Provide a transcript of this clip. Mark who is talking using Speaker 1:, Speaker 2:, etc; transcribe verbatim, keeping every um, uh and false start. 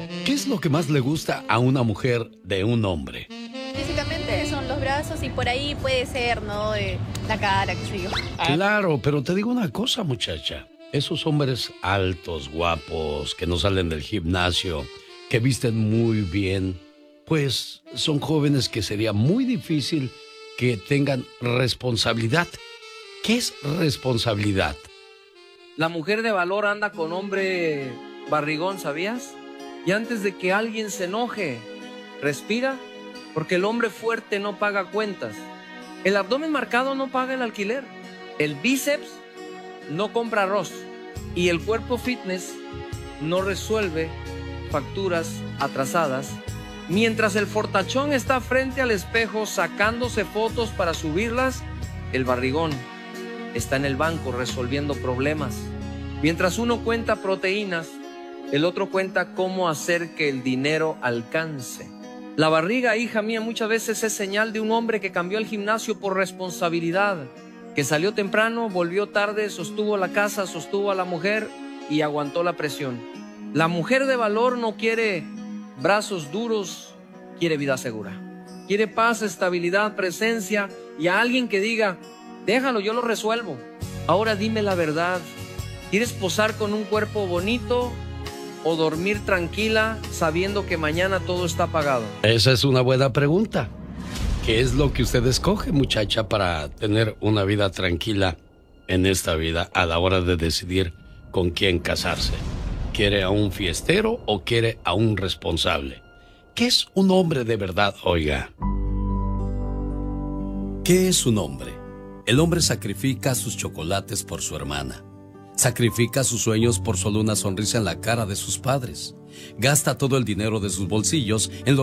Speaker 1: ¿Qué es lo que más le gusta a una mujer de un hombre?
Speaker 2: Físicamente son los brazos y por ahí puede ser, ¿no? Eh, la cara, qué sé yo.
Speaker 1: Claro, pero te digo una cosa, muchacha. Esos hombres altos, guapos, que no salen del gimnasio, que visten muy bien, pues son jóvenes que sería muy difícil que tengan responsabilidad. ¿Qué es responsabilidad?
Speaker 3: La mujer de valor anda con hombre barrigón, ¿sabías? Y antes de que alguien se enoje, respira, porque el hombre fuerte no paga cuentas. El abdomen marcado no paga el alquiler. El bíceps no compra arroz. Y el cuerpo fitness no resuelve facturas atrasadas. Mientras el fortachón está frente al espejo sacándose fotos para subirlas, el barrigón está en el banco resolviendo problemas. Mientras uno cuenta proteínas, el otro cuenta cómo hacer que el dinero alcance. La barriga, hija mía, muchas veces es señal de un hombre que cambió el gimnasio por responsabilidad, que salió temprano, volvió tarde, sostuvo la casa, sostuvo a la mujer y aguantó la presión. La mujer de valor no quiere brazos duros, quiere vida segura. Quiere paz, estabilidad, presencia y a alguien que diga, déjalo, yo lo resuelvo. Ahora dime la verdad, ¿quieres posar con un cuerpo bonito o dormir tranquila sabiendo que mañana todo está pagado?
Speaker 1: Esa es una buena pregunta. ¿Qué es lo que usted escoge, muchacha, para tener una vida tranquila en esta vida a la hora de decidir con quién casarse? ¿Quiere a un fiestero o quiere a un responsable? ¿Qué es un hombre de verdad, oiga?
Speaker 4: ¿Qué es un hombre? El hombre sacrifica sus chocolates por su hermana. Sacrifica sus sueños por solo una sonrisa en la cara de sus padres. Gasta todo el dinero de sus bolsillos en los